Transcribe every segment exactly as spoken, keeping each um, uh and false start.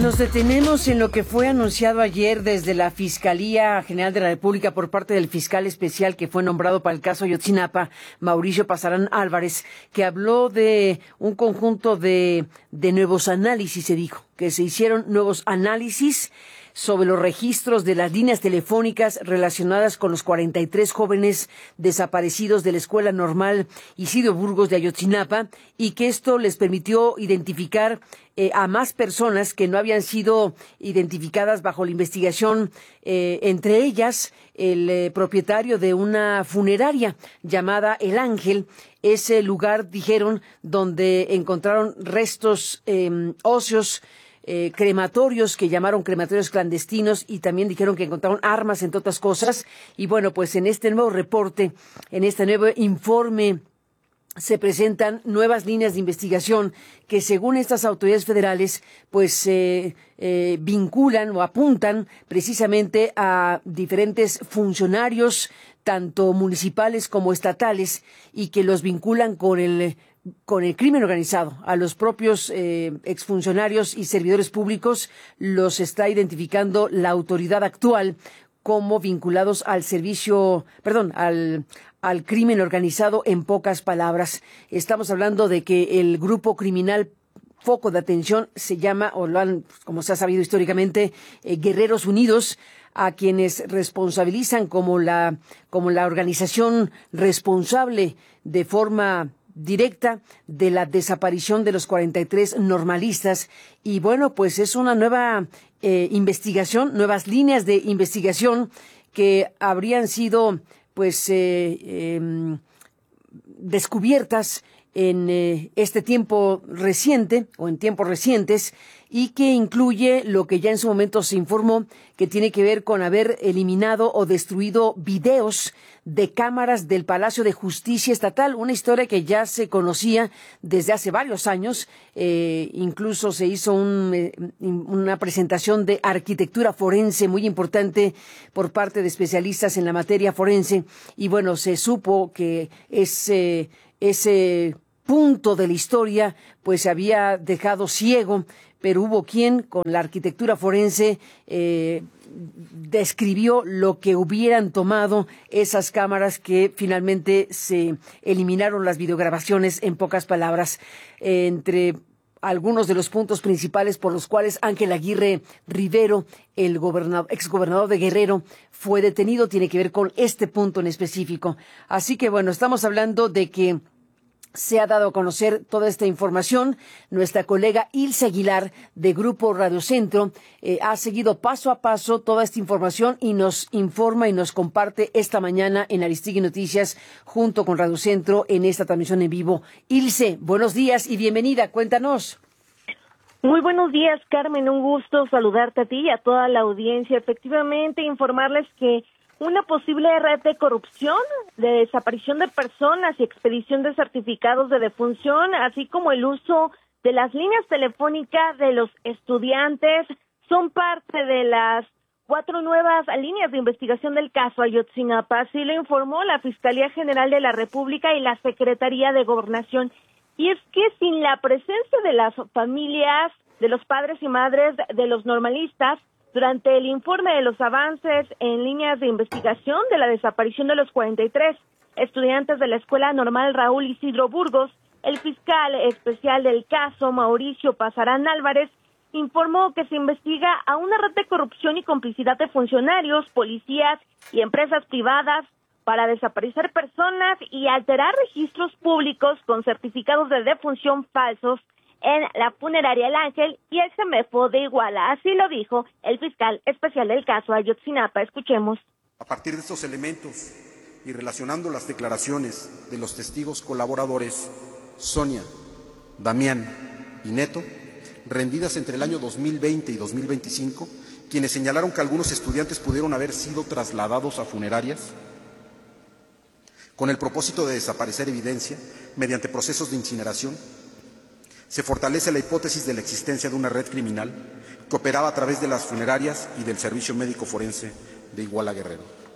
Nos detenemos en lo que fue anunciado ayer desde la Fiscalía General de la República por parte del fiscal especial que fue nombrado para el caso Ayotzinapa, Mauricio Pasarán Álvarez, que habló de un conjunto de, de nuevos análisis, se dijo, que se hicieron nuevos análisis sobre los registros de las líneas telefónicas relacionadas con los cuarenta y tres jóvenes desaparecidos de la Escuela Normal Isidro Burgos de Ayotzinapa, y que esto les permitió identificar eh, a más personas que no habían sido identificadas bajo la investigación, eh, entre ellas el eh, propietario de una funeraria llamada El Ángel. Ese lugar, dijeron, donde encontraron restos eh, óseos, Eh, crematorios que llamaron crematorios clandestinos, y también dijeron que encontraron armas, entre otras cosas. Y bueno, pues en este nuevo reporte, en este nuevo informe, se presentan nuevas líneas de investigación que, según estas autoridades federales, pues eh, eh, vinculan o apuntan precisamente a diferentes funcionarios, tanto municipales como estatales, y que los vinculan con el con el crimen organizado. A los propios eh, exfuncionarios y servidores públicos los está identificando la autoridad actual como vinculados al servicio, perdón, al, al crimen organizado, en pocas palabras. Estamos hablando de que el grupo criminal foco de atención se llama, o lo han, como se ha sabido históricamente, eh, Guerreros Unidos, a quienes responsabilizan como la, como la organización responsable de forma directa de la desaparición de los cuarenta y tres normalistas. Y bueno, pues es una nueva eh, investigación, nuevas líneas de investigación que habrían sido pues eh, eh, descubiertas en eh, este tiempo reciente o en tiempos recientes, y que incluye lo que ya en su momento se informó, que tiene que ver con haber eliminado o destruido videos de cámaras del Palacio de Justicia Estatal, una historia que ya se conocía desde hace varios años. Eh, incluso se hizo un, eh, una presentación de arquitectura forense muy importante por parte de especialistas en la materia forense, y bueno, se supo que ese, ese punto de la historia pues se había dejado ciego, pero hubo quien con la arquitectura forense eh, describió lo que hubieran tomado esas cámaras, que finalmente se eliminaron las videograbaciones, en pocas palabras. Eh, entre algunos de los puntos principales por los cuales Ángel Aguirre Rivero, el gobernador, exgobernador de Guerrero, fue detenido, tiene que ver con este punto en específico. Así que bueno, estamos hablando de que se ha dado a conocer toda esta información. Nuestra colega Ilse Aguilar, de Grupo Radio Centro, eh, ha seguido paso a paso toda esta información y nos informa y nos comparte esta mañana en Aristegui Noticias, junto con Radio Centro, en esta transmisión en vivo. Ilse, buenos días y bienvenida, cuéntanos. Muy buenos días, Carmen, un gusto saludarte a ti y a toda la audiencia. Efectivamente, informarles que una posible red de corrupción, de desaparición de personas y expedición de certificados de defunción, así como el uso de las líneas telefónicas de los estudiantes, son parte de las cuatro nuevas líneas de investigación del caso Ayotzinapa. Así lo informó la Fiscalía General de la República y la Secretaría de Gobernación. Y es que sin la presencia de las familias, de los padres y madres de los normalistas, durante el informe de los avances en líneas de investigación de la desaparición de los cuarenta y tres estudiantes de la Escuela Normal Raúl Isidro Burgos, el fiscal especial del caso, Mauricio Pasarán Álvarez, informó que se investiga a una red de corrupción y complicidad de funcionarios, policías y empresas privadas para desaparecer personas y alterar registros públicos con certificados de defunción falsos en la funeraria El Ángel y el CEMEFO de Iguala. Así lo dijo el fiscal especial del caso Ayotzinapa. Escuchemos. A partir de estos elementos y relacionando las declaraciones de los testigos colaboradores Sonia, Damián y Neto, rendidas entre el año dos mil veinte y dos mil veinticinco, quienes señalaron que algunos estudiantes pudieron haber sido trasladados a funerarias con el propósito de desaparecer evidencia mediante procesos de incineración, se fortalece la hipótesis de la existencia de una red criminal que operaba a través de las funerarias y del Servicio Médico Forense de Iguala Guerrero.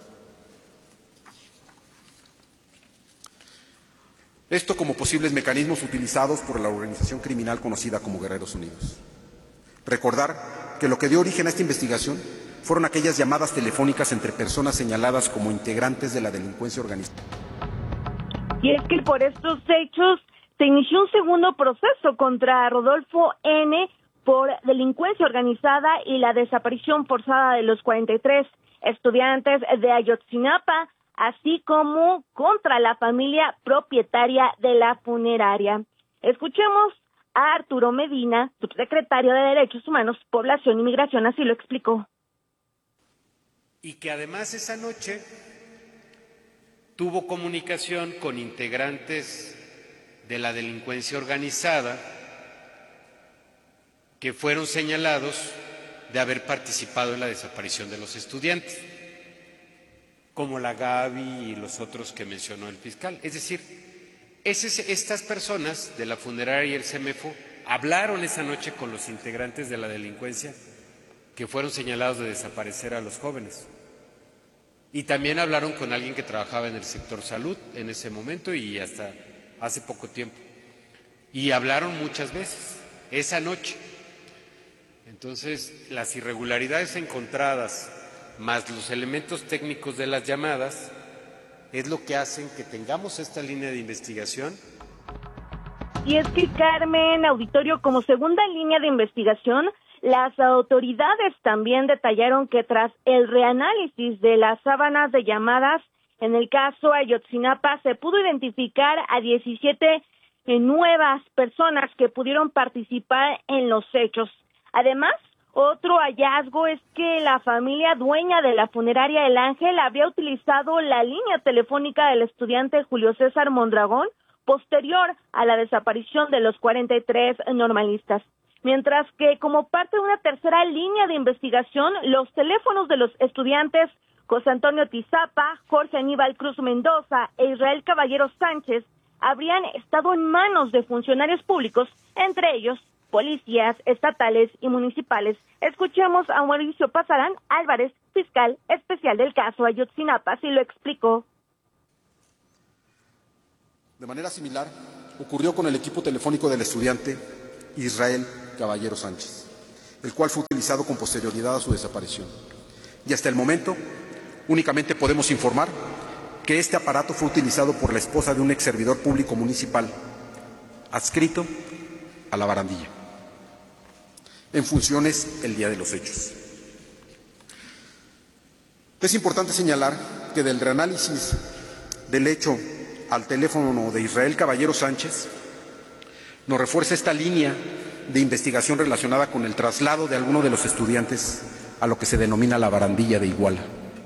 Esto como posibles mecanismos utilizados por la organización criminal conocida como Guerreros Unidos. Recordar que lo que dio origen a esta investigación fueron aquellas llamadas telefónicas entre personas señaladas como integrantes de la delincuencia organizada. Y es que por estos hechos se inició un segundo proceso contra Rodolfo N. por delincuencia organizada y la desaparición forzada de los cuarenta y tres estudiantes de Ayotzinapa, así como contra la familia propietaria de la funeraria. Escuchemos a Arturo Medina, subsecretario de Derechos Humanos, Población y Migración, así lo explicó. Y que además esa noche tuvo comunicación con integrantes de la delincuencia organizada que fueron señalados de haber participado en la desaparición de los estudiantes, como la Gaby y los otros que mencionó el fiscal. Es decir, ese, estas personas de la funeraria y el CEMEFO hablaron esa noche con los integrantes de la delincuencia que fueron señalados de desaparecer a los jóvenes. Y también hablaron con alguien que trabajaba en el sector salud en ese momento y hasta hace poco tiempo. Y hablaron muchas veces, esa noche. Entonces, las irregularidades encontradas, más los elementos técnicos de las llamadas, es lo que hacen que tengamos esta línea de investigación. Y es que, Carmen, auditorio, como segunda línea de investigación, las autoridades también detallaron que tras el reanálisis de las sábanas de llamadas, en el caso Ayotzinapa, se pudo identificar a diecisiete nuevas personas que pudieron participar en los hechos. Además, otro hallazgo es que la familia dueña de la funeraria El Ángel había utilizado la línea telefónica del estudiante Julio César Mondragón posterior a la desaparición de los cuarenta y tres normalistas. Mientras que como parte de una tercera línea de investigación, los teléfonos de los estudiantes José Antonio Tizapa, Jorge Aníbal Cruz Mendoza e Israel Caballero Sánchez habrían estado en manos de funcionarios públicos, entre ellos policías estatales y municipales. Escuchemos a Mauricio Pasarán Álvarez, fiscal especial del caso Ayotzinapa, así lo explicó. De manera similar, ocurrió con el equipo telefónico del estudiante Israel Caballero Sánchez, el cual fue utilizado con posterioridad a su desaparición. Y hasta el momento, únicamente podemos informar que este aparato fue utilizado por la esposa de un ex servidor público municipal, adscrito a la barandilla, en funciones el día de los hechos. Es importante señalar que del reanálisis del hecho al teléfono de Israel Caballero Sánchez nos refuerza esta línea de investigación relacionada con el traslado de alguno de los estudiantes a lo que se denomina la barandilla de Iguala.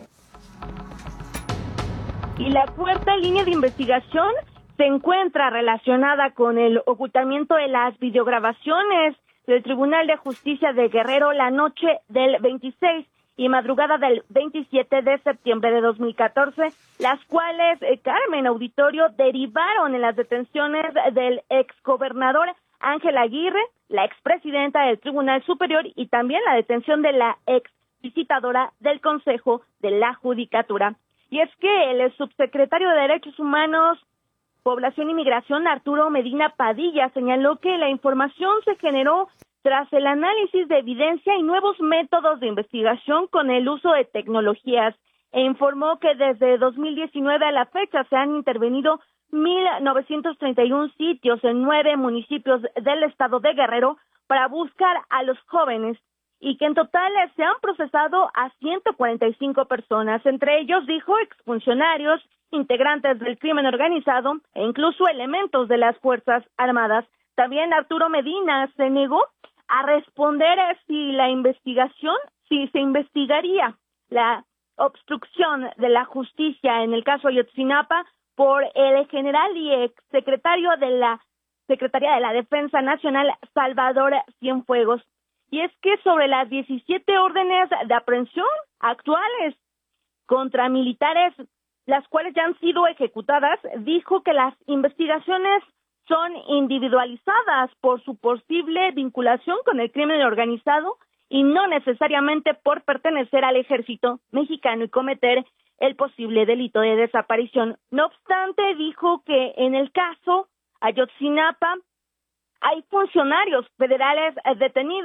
Y la cuarta línea de investigación se encuentra relacionada con el ocultamiento de las videograbaciones del Tribunal de Justicia de Guerrero la noche del veintiséis y madrugada del veintisiete de septiembre de dos mil catorce, las cuales, eh, Carmen Auditorio, derivaron en las detenciones del exgobernador Ángel Aguirre, la expresidenta del Tribunal Superior y también la detención de la ex visitadora del Consejo de la Judicatura. Y es que el subsecretario de Derechos Humanos, Población y Migración, Arturo Medina Padilla, señaló que la información se generó tras el análisis de evidencia y nuevos métodos de investigación con el uso de tecnologías, e informó que desde dos mil diecinueve a la fecha se han intervenido mil novecientos treinta y uno sitios en nueve municipios del estado de Guerrero para buscar a los jóvenes y que en total se han procesado a ciento cuarenta y cinco personas, entre ellos, dijo, exfuncionarios, integrantes del crimen organizado e incluso elementos de las Fuerzas Armadas. También Arturo Medina se negó a responder si la investigación, si se investigaría la obstrucción de la justicia en el caso Ayotzinapa por el general y exsecretario de la Secretaría de la Defensa Nacional, Salvador Cienfuegos. Y es que sobre las diecisiete órdenes de aprehensión actuales contra militares, las cuales ya han sido ejecutadas, dijo que las investigaciones son individualizadas por su posible vinculación con el crimen organizado y no necesariamente por pertenecer al ejército mexicano y cometer el posible delito de desaparición. No obstante, dijo que en el caso Ayotzinapa hay funcionarios federales detenidos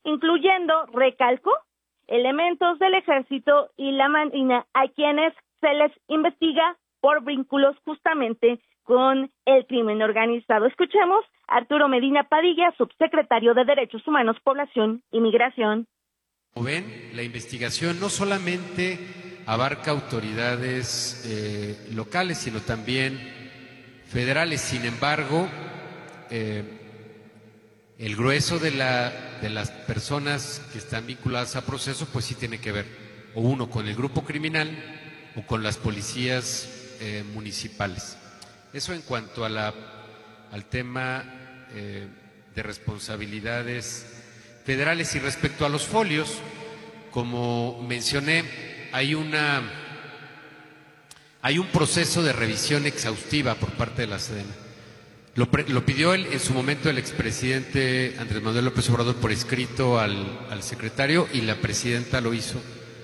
incluyendo, recalcó, elementos del Ejército y la Marina a quienes se les investiga por vínculos justamente con el crimen organizado. Escuchemos a Arturo Medina Padilla, subsecretario de Derechos Humanos, Población y Migración. Como ven, la investigación no solamente abarca autoridades eh, locales, sino también federales. Sin embargo, eh, el grueso de, la, de las personas que están vinculadas a proceso, pues sí tiene que ver, o uno con el grupo criminal o con las policías eh, municipales. Eso en cuanto a la, al tema eh, de responsabilidades federales. Y respecto a los folios, como mencioné, hay una hay un proceso de revisión exhaustiva por parte de la Sedena. Lo, pre, lo pidió el, en su momento el expresidente Andrés Manuel López Obrador por escrito al, al secretario, y la presidenta lo hizo.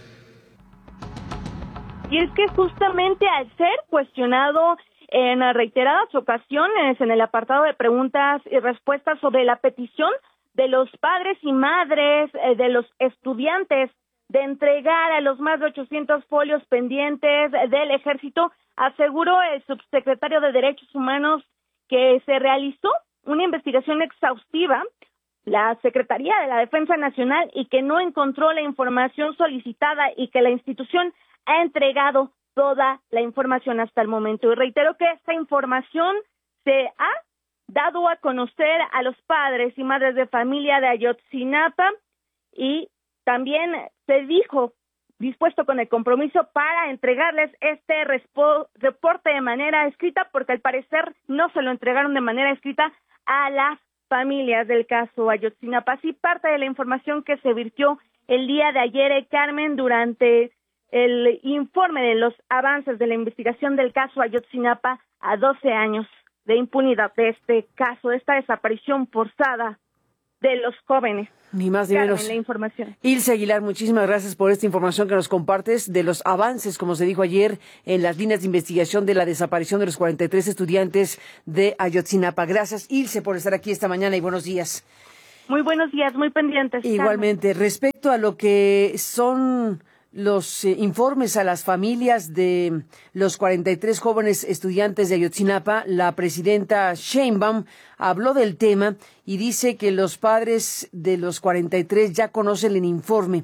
Y es que justamente al ser cuestionado en reiteradas ocasiones en el apartado de preguntas y respuestas sobre la petición de los padres y madres eh, de los estudiantes de entregar a los más de ochocientos folios pendientes del Ejército, aseguró el subsecretario de Derechos Humanos que se realizó una investigación exhaustiva, la Secretaría de la Defensa Nacional, y que no encontró la información solicitada y que la institución ha entregado toda la información hasta el momento. Y reitero que esta información se ha dado a conocer a los padres y madres de familia de Ayotzinapa, y también se dijo dispuesto con el compromiso para entregarles este respo- reporte de manera escrita, porque al parecer no se lo entregaron de manera escrita a las familias del caso Ayotzinapa. Así parte de la información que se virtió el día de ayer, eh, Carmen, durante el informe de los avances de la investigación del caso Ayotzinapa a doce años de impunidad de este caso, de esta desaparición forzada de los jóvenes. Ni más ni Carmen, menos. la información. Ilse Aguilar, muchísimas gracias por esta información que nos compartes de los avances, como se dijo ayer, en las líneas de investigación de la desaparición de los cuarenta y tres estudiantes de Ayotzinapa. Gracias, Ilse, por estar aquí esta mañana y buenos días. Muy buenos días, muy pendientes. Igualmente, Carmen. Respecto a lo que son los eh, informes a las familias de los cuarenta y tres jóvenes estudiantes de Ayotzinapa, la presidenta Sheinbaum habló del tema y dice que los padres de los cuarenta y tres ya conocen el informe,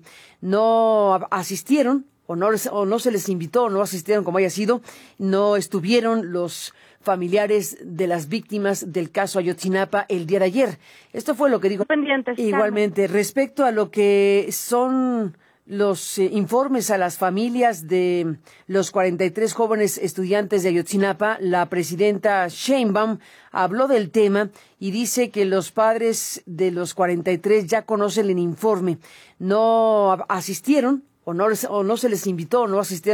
no asistieron o no, les, o no se les invitó, no asistieron como haya sido, no estuvieron los familiares de las víctimas del caso Ayotzinapa el día de ayer. Esto fue lo que dijo. Pendientes, Igualmente, Carmen. Respecto a lo que son los eh, informes a las familias de los cuarenta y tres jóvenes estudiantes de Ayotzinapa, la presidenta Sheinbaum habló del tema y dice que los padres de los cuarenta y tres ya conocen el informe, no asistieron o no, les, o no se les invitó, no asistieron